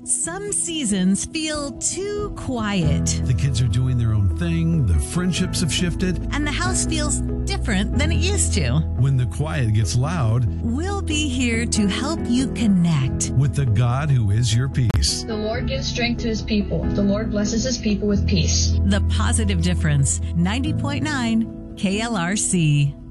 Some seasons feel too quiet. The kids are doing their own thing. The friendships have shifted. And the house feels different than it used to. When the quiet gets loud, we'll be here to help you connect with the God who is your peace. The Lord gives strength to his people. The Lord blesses his people with peace. The Positive Difference, 90.9 KLRC.